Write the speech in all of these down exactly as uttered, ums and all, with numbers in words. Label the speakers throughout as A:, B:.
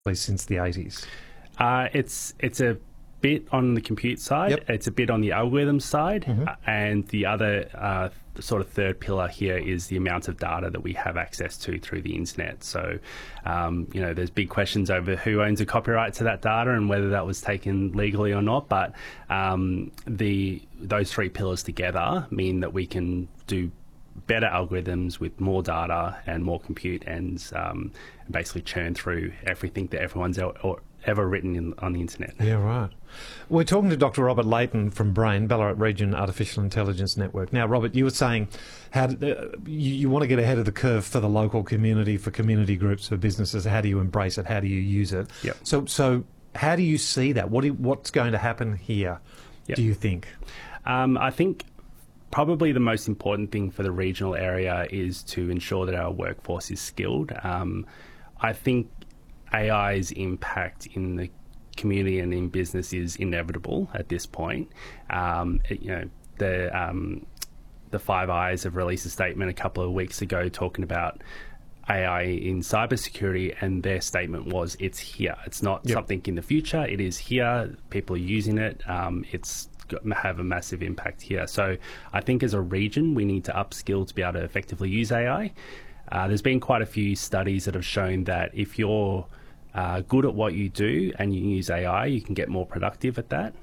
A: since the eighties?
B: Uh, it's it's a bit on the compute side,
A: Yep.
B: it's a bit on the algorithm side,
A: Mhm.
B: uh, and the other uh, sort of third pillar here is the amount of data that we have access to through the internet. So, um, you know, there's big questions over who owns a copyright to that data and whether that was taken legally or not. But um, the those three pillars together mean that we can do better algorithms with more data and more compute, and um, basically churn through everything that everyone's el- or ever written in, on the internet.
A: Yeah, right. We're talking to Doctor Robert Layton from BRAIN, Ballarat Region Artificial Intelligence Network. Now, Robert, you were saying how to, uh, you, you want to get ahead of the curve for the local community, for community groups, for businesses. How do you embrace it? How do you use it?
B: Yep.
A: So, so how do you see that? What do you, what's going to happen here,
B: Yep.
A: do you think?
B: Um, I think probably the most important thing for the regional area is to ensure that our workforce is skilled. Um, I think A I's impact in the community and in business is inevitable at this point. Um, it- you know, the um, the Five Eyes have released a statement a couple of weeks ago talking about A I in cybersecurity, and their statement was, it's here. It's not
A: Yep.
B: something in the future. It is here. People are using it. Um, it's got, have a massive impact here. So I think as a region, we need to upskill to be able to effectively use A I. Uh, there's been quite a few studies that have shown that if you're uh, good at what you do and you use A I, you can get more productive at that.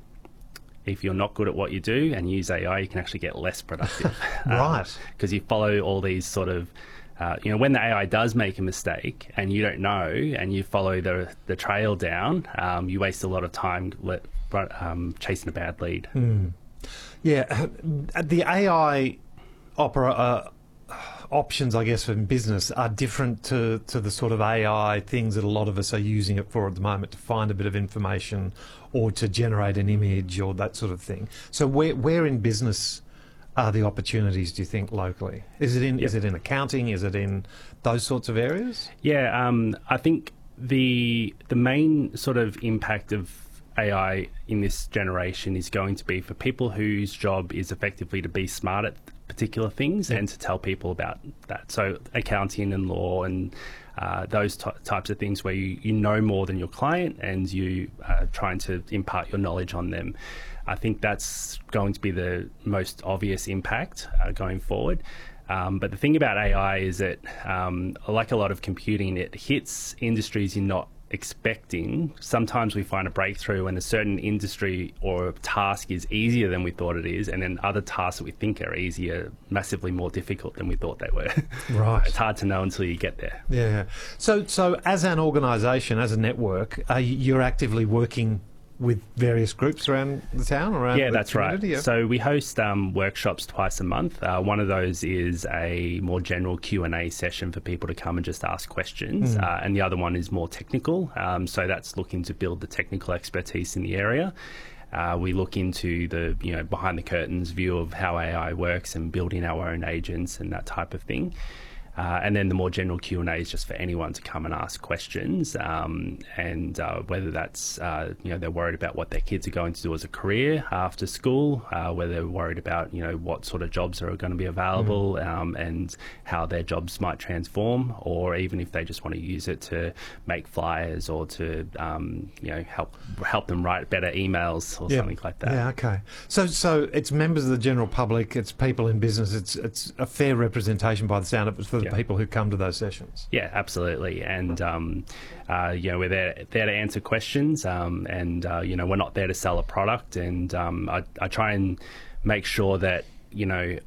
B: If you're not good at what you do and use A I, you can actually get less productive.
A: Right.
B: Because you follow all these sort of, uh, you know, when the A I does make a mistake and you don't know and you follow the the trail down, um, you waste a lot of time let, um, chasing a bad lead.
A: Mm. Yeah, the A I opera, uh, options, I guess, in business are different to, to the sort of A I things that a lot of us are using it for at the moment, to find a bit of information or to generate an image or that sort of thing. So where where in business are the opportunities, do you think, locally? Is it in
B: Yep.
A: is it in accounting? Is it in those sorts of areas?
B: Yeah, um, I think the the main sort of impact of A I in this generation is going to be for people whose job is effectively to be smart at particular things and to tell people about that. So accounting and law and uh, those t- types of things where you, you know more than your client and you are trying to impart your knowledge on them. I think that's going to be the most obvious impact uh, going forward. Um, but the thing about A I is that, um, like a lot of computing, it hits industries you're not expecting. Sometimes we find a breakthrough when a certain industry or task is easier than we thought it is, and then other tasks that we think are easier, massively more difficult than we thought they were.
A: Right.
B: It's hard to know until you get there.
A: Yeah. So so as an organisation, as a network, are you, you're actively working with various groups around the town, around
B: Yeah,
A: the
B: that's right.
A: community? Yeah.
B: So we host um, workshops twice a month. Uh, one of those is a more general Q and A session for people to come and just ask questions,
A: Mm.
B: uh, and the other one is more technical. Um, so that's looking to build the technical expertise in the area. Uh, we look into the you know behind the curtains view of how A I works and building our own agents and that type of thing. Uh, and then the more general Q and A is just for anyone to come and ask questions, um, and uh, whether that's, uh, you know, they're worried about what their kids are going to do as a career after school, uh, whether they're worried about, you know, what sort of jobs are going to be available, mm. um, and how their jobs might transform, or even if they just want to use it to make flyers or to, um, you know, help help them write better emails or
A: yeah.
B: something like that.
A: Yeah, okay. So so it's members of the general public, it's people in business, it's it's a fair representation by the sound of it for the
B: Yeah.
A: people who come to those sessions.
B: Yeah, absolutely. And, um, uh, you know, we're there, there to answer questions, um, and, uh, you know, we're not there to sell a product. And um, I, I try and make sure that, you know,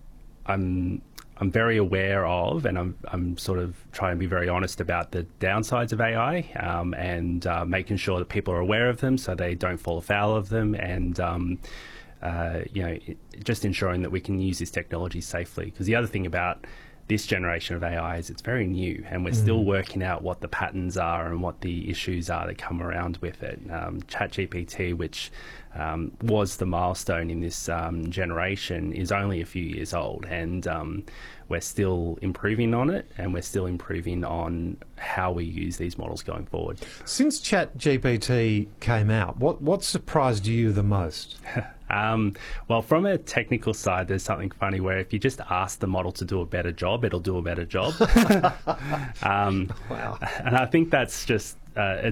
B: I'm I'm very aware of, and I'm I'm sort of trying to be very honest about the downsides of A I, um, and uh, making sure that people are aware of them so they don't fall afoul of them, and um, uh, you know, it, just ensuring that we can use this technology safely. Because the other thing about this generation of A I is it's very new, and we're mm. still working out what the patterns are and what the issues are that come around with it. Um, ChatGPT, which um, was the milestone in this um, generation, is only a few years old, and um, we're still improving on it, and we're still improving on how we use these models going forward.
A: Since ChatGPT came out, what what surprised you the most?
B: Um, well, from a technical side, there's something funny where if you just ask the model to do a better job, it'll do a better job. um,
A: wow.
B: And I think that's just uh,